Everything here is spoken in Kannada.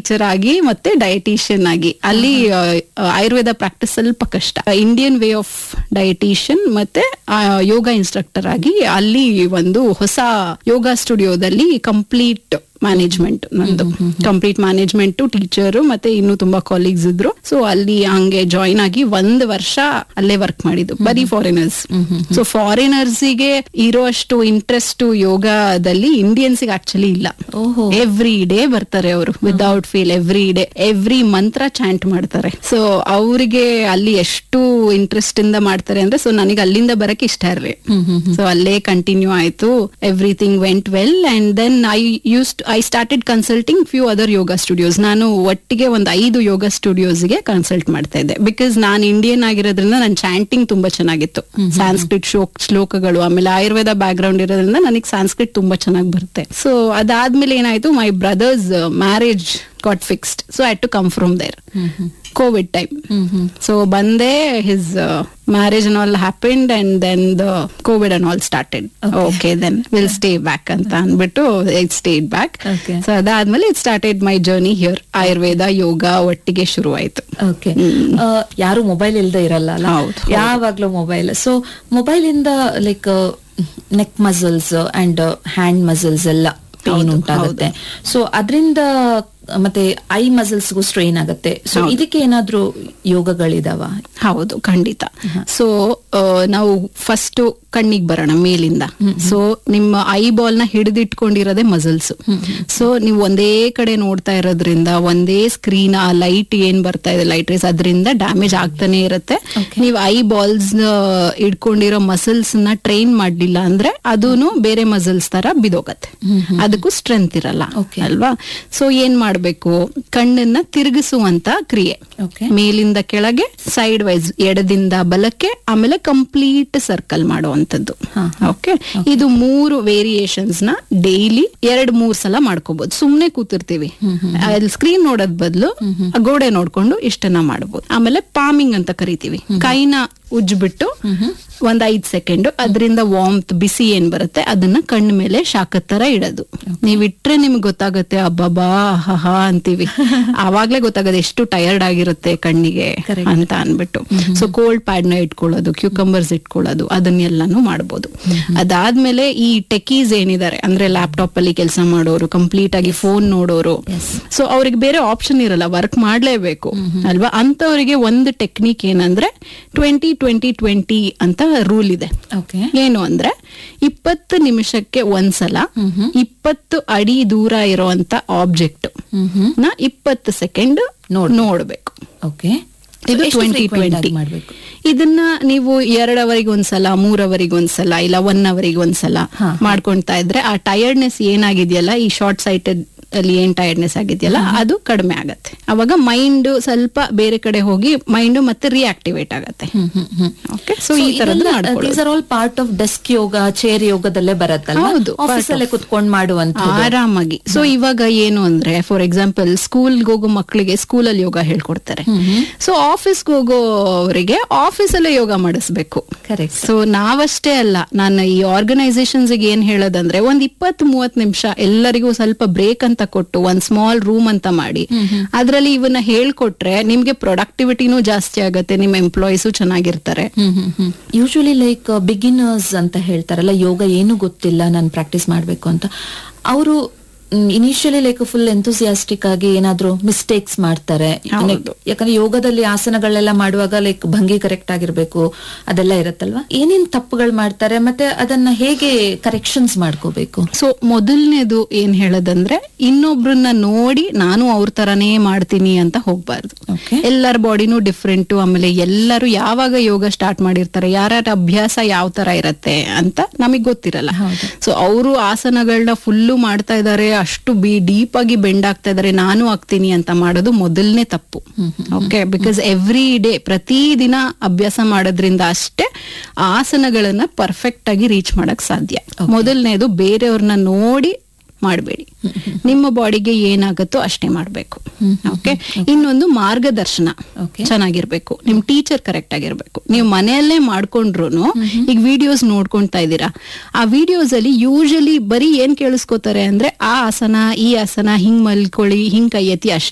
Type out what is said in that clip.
ಟೀಚರ್ ಆಗಿ ಮತ್ತೆ ಡಯಟಿಷಿಯನ್ ಆಗಿ ಅಲ್ಲಿ ಆಯುರ್ವೇದ ಪ್ರಾಕ್ಟೀಸ್ ಸ್ವಲ್ಪ ಕಷ್ಟ. ಇಂಡಿಯನ್ ವೇ ಆಫ್ ಡಯಟಿಷಿಯನ್ ಮತ್ತೆ ಯೋಗ ಇನ್ಸ್ಟ್ರಕ್ಟರ್ ಆಗಿ ಅಲ್ಲಿ ಒಂದು ಹೊಸ ಯೋಗ ಸ್ಟುಡಿಯೋದಲ್ಲಿ ಕಂಪ್ಲೀಟ್ ಮ್ಯಾನೇಜ್ಮೆಂಟ್ ನಂದು, ಕಂಪ್ಲೀಟ್ ಮ್ಯಾನೇಜ್ಮೆಂಟ್, ಟೀಚರು ಮತ್ತೆ ಇನ್ನು ತುಂಬಾ ಕಾಲೀಗ್ಸ್ ಇದ್ರು. ಸೊ ಅಲ್ಲಿ ಹಂಗೆ ಜಾಯಿನ್ ಆಗಿ 1 ವರ್ಷ ಅಲ್ಲೇ ವರ್ಕ್ ಮಾಡಿದ್ದು, ಬರೀ ಫಾರಿನರ್ಸ್. ಸೊ ಫಾರಿನರ್ಸ್ಗೆ ಇರೋ ಅಷ್ಟು ಇಂಟ್ರೆಸ್ಟ್ ಯೋಗದಲ್ಲಿ ಇಂಡಿಯನ್ಸ್ಗೆ ಆಕ್ಚುಲಿ ಇಲ್ಲ. ಎವ್ರಿ ಡೇ ಬರ್ತಾರೆ ಅವರು ವಿದೌಟ್ ಫೇಲ್, ಎವ್ರಿ ಮಂತ್ರ ಚಾಂಟ್ ಮಾಡ್ತಾರೆ. ಸೊ ಅವ್ರಿಗೆ ಅಲ್ಲಿ ಎಷ್ಟು ಇಂಟ್ರೆಸ್ಟ್ ಇಂದ ಮಾಡ್ತಾರೆ ಅಂದ್ರೆ, ಸೊ ನನಗೆ ಅಲ್ಲಿಂದ ಬರಕ್ ಇಷ್ಟ ಇರ್ಲಿ. ಸೊ ಅಲ್ಲೇ ಕಂಟಿನ್ಯೂ ಆಯ್ತು. Everything vent well and then I started consulting few other yoga studios. ನಾನು ಒಟ್ಟಿಗೆ ಒಂದು 5 ಯೋಗ ಸ್ಟುಡಿಯೋಸ್ಗೆ ಕನ್ಸಲ್ಟ್ ಮಾಡ್ತಾ ಇದ್ದೆ. ಬಿಕಾಸ್ ನಾನು ಇಂಡಿಯನ್ ಆಗಿರೋದ್ರಿಂದ ನನ್ನ ಚಾಂಟಿಂಗ್ ತುಂಬಾ ಚೆನ್ನಾಗಿತ್ತು. ಸಾಂಸ್ಕ್ರಿಟ್ ಶ್ಲೋಕಗಳು, ಆಮೇಲೆ ಆಯುರ್ವೇದ ಬ್ಯಾಕ್ ಗ್ರೌಂಡ್ ಇರೋದ್ರಿಂದ ನನಗೆ ಸಾಂಸ್ಕ್ರಿಟ್ ತುಂಬಾ ಚೆನ್ನಾಗಿ ಬರುತ್ತೆ. ಸೊ ಅದಾದ್ಮೇಲೆ ಏನಾಯ್ತು, my brothers marriage got fixed, so I had to come from there. COVID time. So bande his marriage and all happened, and then the COVID and all started. Okay, then we'll stay back anta anbittu I stayed back. So adadmele it started my journey here. Ayurveda yoga ಒಟ್ಟಿಗೆ ಶುರು ಆಯ್ತು. ಓಕೆ, ಯಾರು ಮೊಬೈಲ್ ಇಲ್ಲದೆ ಇರಲ್ಲ ಅಲ್ಲ, ಯಾವಾಗ್ಲೂ ಮೊಬೈಲ್. ಸೊ ಮೊಬೈಲ್ ಇಂದ like neck muscles and hand muscles ಎಲ್ಲ ಪೇನ್ ಉಂಟಾಗುತ್ತೆ. ಸೊ ಅದರಿಂದ ಮತ್ತೆ ಐ ಮಸಲ್ಸ್ಗೂ ಸ್ಟ್ರೈನ್ ಆಗುತ್ತೆ. ಸೊ ಇದಕ್ಕೆ ಏನಾದ್ರೂ ಯೋಗಗಳಿದಾವ? ಹೌದು, ಖಂಡಿತ. ಸೊ ನಾವು ಫಸ್ಟ್ ಕಣ್ಣಿಗೆ ಬರೋಣ ಮೇಲಿಂದ. ಸೊ ನಿಮ್ಮ ಐ ಬಾಲ್ ನ ಹಿಡಿದಿಟ್ಕೊಂಡಿರೋದೇ ಮಸಲ್ಸ್. ಸೊ ನೀವು ಒಂದೇ ಕಡೆ ನೋಡ್ತಾ ಇರೋದ್ರಿಂದ, ಒಂದೇ ಸ್ಕ್ರೀನ್, ಆ ಲೈಟ್ ಏನ್ ಬರ್ತಾ ಇದೆ, ಲೈಟ್ ರೇಸ್, ಅದರಿಂದ ಡ್ಯಾಮೇಜ್ ಆಗ್ತಾನೆ ಇರುತ್ತೆ. ನೀವು ಐ ಬಾಲ್ಸ್ ಇಟ್ಕೊಂಡಿರೋ ಮಸಲ್ಸ್ ನ ಟ್ರೈನ್ ಮಾಡ್ಲಿಲ್ಲ ಅಂದ್ರೆ ಅದೂನು ಬೇರೆ ಮಸಲ್ಸ್ ತರ ಬಿದೋಗತ್ತೆ, ಅದಕ್ಕೂ ಸ್ಟ್ರೆಂತ್ ಇರಲ್ಲ ಅಲ್ವಾ. ಸೊ ಏನ್ ಮಾಡ್ಬೇಕು, ಕಣ್ಣನ್ನ ತಿರುಗಿಸುವಂತ ಕ್ರಿಯೆ, ಮೇಲಿಂದ ಕೆಳಗೆ, ಸೈಡ್ ವೈಸ್, ಎಡದಿಂದ ಬಲಕ್ಕೆ, ಆಮೇಲೆ ಕಂಪ್ಲೀಟ್ ಸರ್ಕಲ್ ಮಾಡುವಂತದ್ದು. ಓಕೆ, ಇದು 3 ವೇರಿಯೇಷನ್ಸ್ ನ ಡೈಲಿ 2-3 ಸಲ ಮಾಡ್ಕೋಬಹುದು. ಸುಮ್ನೆ ಕೂತಿರ್ತೀವಿ, ಸ್ಕ್ರೀನ್ ನೋಡೋದ್ ಬದಲು ಗೋಡೆ ನೋಡ್ಕೊಂಡು ಇಷ್ಟನ್ನ ಮಾಡಬಹುದು. ಆಮೇಲೆ ಪಾಮಿಂಗ್ ಅಂತ ಕರಿತೀವಿ, ಕೈನ ಉಜ್ಬಿಟ್ಟು ಒಂದ್ 5 ಸೆಕೆಂಡ್ ಅದರಿಂದ ವಾರ್ಮ್ತ್, ಬಿಸಿ ಏನ್ ಬರುತ್ತೆ ಅದನ್ನ ಕಣ್ಣ ಮೇಲೆ ಶಾಖದ ತರ ಇಡೋದು. ನೀವ್ ಇಟ್ರೆ ನಿಮ್ಗೆ ಗೊತ್ತಾಗುತ್ತೆ, ಅಬ್ಬಬ್ಬಾ ಹಾ ಅಂತೀವಿ, ಆವಾಗ್ಲೇ ಗೊತ್ತಾಗತ್ತೆ ಎಷ್ಟು ಟಯರ್ಡ್ ಆಗಿರುತ್ತೆ ಕಣ್ಣಿಗೆ ಅಂತ ಅನ್ಬಿಟ್ಟು. ಸೊ ಕೋಲ್ಡ್ ಪ್ಯಾಡ್ ನ ಇಟ್ಕೊಳ್ಳೋದು, ಕ್ಯೂಕಂಬರ್ಸ್ ಇಟ್ಕೊಳ್ಳೋದು, ಅದನ್ನೆಲ್ಲಾನು ಮಾಡ್ಬೋದು. ಅದಾದ್ಮೇಲೆ ಈ ಟೆಕೀಸ್ ಏನಿದ್ದಾರೆ ಅಂದ್ರೆ ಲ್ಯಾಪ್ಟಾಪ್ ಅಲ್ಲಿ ಕೆಲಸ ಮಾಡೋರು, ಕಂಪ್ಲೀಟ್ ಆಗಿ ಫೋನ್ ನೋಡೋರು, ಸೊ ಅವ್ರಿಗೆ ಬೇರೆ ಆಪ್ಷನ್ ಇರಲ್ಲ, ವರ್ಕ್ ಮಾಡ್ಲೇಬೇಕು ಅಲ್ವಾ. ಅಂತವರಿಗೆ ಒಂದು ಟೆಕ್ನಿಕ್ ಏನಂದ್ರೆ 20-20-20 ಅಂತ ರೂಲ್ ಇದೆ. ಏನು ಅಂದ್ರೆ 20 ನಿಮಿಷಕ್ಕೆ ಒಂದ್ಸಲ 20 ಅಡಿ ದೂರ ಇರುವಂತ ಆಬ್ಜೆಕ್ಟ್ ನ 20 ಸೆಕೆಂಡ್ ನೋಡ್ಬೇಕು. ಇದು 20-20 ಮಾಡ್ಬೇಕು. ಇದನ್ನ ನೀವು 2 ಅವರಿಗೆ ಒಂದ್ಸಲ, 3 ಅವರಿಗೆ ಒಂದ್ಸಲ, ಇಲ್ಲ 1 ಅವರಿಗೆ ಒಂದ್ಸಲ ಮಾಡ್ಕೊಂತಾ ಇದ್ರೆ ಆ ಟಯರ್ಡ್ನೆಸ್ ಏನಾಗಿದೆಯಲ್ಲ, ಈ ಶಾರ್ಟ್ ಸೈಟೆಡ್ ಅಲ್ಲಿ ಏನ್ ಟಯರ್ಡ್ನೆಸ್ ಆಗಿದೆಯಲ್ಲ ಅದು ಕಡಿಮೆ ಆಗತ್ತೆ. ಅವಾಗ ಮೈಂಡ್ ಸ್ವಲ್ಪ ಬೇರೆ ಕಡೆ ಹೋಗಿ ಮೈಂಡ್ ಮತ್ತೆ ರಿಯಾಕ್ಟಿವೇಟ್ ಆಗತ್ತೆ. ಸೊ ಈ ತರದ್ದು all part of desk yoga, chair ಯೋಗದಲ್ಲೇ ಬರತ್ತಲ್ಲ, ಆಫೀಸಲ್ಲೇ ಕುತ್ಕೊಂಡು ಮಾಡುವಂತ ಆರಾಮಾಗಿ. ಸೊ ಇವಾಗ ಏನು ಅಂದ್ರೆ, ಫಾರ್ ಎಕ್ಸಾಂಪಲ್ ಸ್ಕೂಲ್ಗೆ ಹೋಗೋ ಮಕ್ಕಳಿಗೆ ಸ್ಕೂಲಲ್ಲಿ ಯೋಗ ಹೇಳ್ಕೊಡ್ತಾರೆ. ಸೊ ಆಫೀಸ್ಗೆ ಹೋಗೋವರಿಗೆ ಆಫೀಸಲ್ಲೇ ಯೋಗ ಮಾಡಿಸ್ಬೇಕು. ಸೊ ನಾವಷ್ಟೇ ಅಲ್ಲ, ನಾನು ಈ ಆರ್ಗನೈಸೇಷನ್ಸ್ ಏನ್ ಹೇಳೋದಂದ್ರೆ, ಒಂದ್ 20-30 ನಿಮಿಷ ಎಲ್ಲರಿಗೂ ಸ್ವಲ್ಪ ಬ್ರೇಕ್ ಅಂತ ಕೊಟ್ಟು ಒಂದ್ ಸ್ಮಾಲ್ ರೂಮ್ ಅಂತ ಮಾಡಿ ಅದ್ರಲ್ಲಿ ಇವನ್ನ ಹೇಳ್ಕೊಟ್ರೆ ನಿಮ್ಗೆ ಪ್ರೊಡಕ್ಟಿವಿಟಿನೂ ಜಾಸ್ತಿ ಆಗತ್ತೆ, ನಿಮ್ ಎಂಪ್ಲಾಯೀಸು ಚೆನ್ನಾಗಿರ್ತಾರೆ. ಯೂಶುವಲಿ ಲೈಕ್ ಬಿಗಿನರ್ಸ್ ಅಂತ ಹೇಳ್ತಾರಲ್ಲ, ಯೋಗ ಏನು ಗೊತ್ತಿಲ್ಲ, ನಾನು ಪ್ರಾಕ್ಟೀಸ್ ಮಾಡ್ಬೇಕು ಅಂತ, ಅವರು ಇನಿಷಿಯಲಿ ಲೈಕ್ ಫುಲ್ ಎಂಥೂಸಿಯಾಸ್ಟಿಕ್ ಆಗಿ ಏನಾದ್ರು ಮಿಸ್ಟೇಕ್ಸ್ ಮಾಡ್ತಾರೆ. ಯಾಕಂದ್ರೆ ಯೋಗದಲ್ಲಿ ಆಸನಗಳೆಲ್ಲ ಮಾಡುವಾಗ ಲೈಕ್ ಭಂಗಿ ಕರೆಕ್ಟ್ ಆಗಿರ್ಬೇಕು, ಅದೆಲ್ಲ ಇರತ್ತಲ್ವಾ. ಏನೇನ್ ತಪ್ಪುಗಳು ಮಾಡ್ತಾರೆ ಮತ್ತೆ ಅದನ್ನ ಹೇಗೆ ಕರೆಕ್ಷನ್ಸ್ ಮಾಡ್ಕೋಬೇಕು? ಸೊ ಮೊದಲನೇದು ಏನ್ ಹೇಳೋದಂದ್ರೆ, ಇನ್ನೊಬ್ರನ್ನ ನೋಡಿ ನಾನು ಅವ್ರ ತರಾನೇ ಮಾಡ್ತೀನಿ ಅಂತ ಹೋಗ್ಬಾರ್ದು. ಎಲ್ಲರ ಬಾಡಿನೂ ಡಿಫ್ರೆಂಟ್. ಆಮೇಲೆ ಎಲ್ಲರೂ ಯಾವಾಗ ಯೋಗ ಸ್ಟಾರ್ಟ್ ಮಾಡಿರ್ತಾರೆ, ಯಾರ ಅಭ್ಯಾಸ ಯಾವ ತರ ಇರತ್ತೆ ಅಂತ ನಮಗ್ ಗೊತ್ತಿರಲ್ಲ. ಸೊ ಅವರು ಆಸನಗಳನ್ನ ಫುಲ್ಲು ಮಾಡ್ತಾ ಇದಾರೆ, ಅಷ್ಟು ಡೀಪ್ ಆಗಿ ಬೆಂಡ್ ಆಗ್ತಾ ಇದಾರೆ, ನಾನು ಆಗ್ತೀನಿ ಅಂತ ಮಾಡೋದು ಮೊದಲನೇ ತಪ್ಪು. ಓಕೆ, ಬಿಕಾಸ್ ಎವ್ರಿ ಡೇ, ಪ್ರತಿದಿನ ಅಭ್ಯಾಸ ಮಾಡೋದ್ರಿಂದ ಅಷ್ಟೇ ಆಸನಗಳನ್ನ ಪರ್ಫೆಕ್ಟ್ ಆಗಿ ರೀಚ್ ಮಾಡಕ್ ಸಾಧ್ಯ. ಮೊದಲನೇದು ಬೇರೆಯವ್ರನ್ನ ನೋಡಿ ಮಾಡಬೇಡಿ, ನಿಮ್ಮ ಬಾಡಿಗೆ ಏನಾಗತ್ತೋ ಅಷ್ಟೇ ಮಾಡ್ಬೇಕು. ಓಕೆ, ಇನ್ನೊಂದು ಮಾರ್ಗದರ್ಶನ ಚೆನ್ನಾಗಿರ್ಬೇಕು, ನಿಮ್ ಟೀಚರ್ ಕರೆಕ್ಟ್ ಆಗಿರ್ಬೇಕು. ನೀವು ಮನೆಯಲ್ಲೇ ಮಾಡ್ಕೊಂಡ್ರು, ಈಗ ವಿಡಿಯೋಸ್ ನೋಡ್ಕೊಂತಾ ಇದ್ದೀರಾ, ಆ ವಿಡಿಯೋಸ್ ಅಲ್ಲಿ ಯೂಶಲಿ ಬರೀ ಏನ್ ಕೇಳಿಸ್ಕೋತಾರೆ ಅಂದ್ರೆ, ಆ ಆಸನ ಈ ಆಸನ ಹಿಂಗ್ ಮಲ್ಕೊಳ್ಳಿ, ಹಿಂಗ್ ಕೈ ಎತ್ತಿ ಅಷ್ಟೇ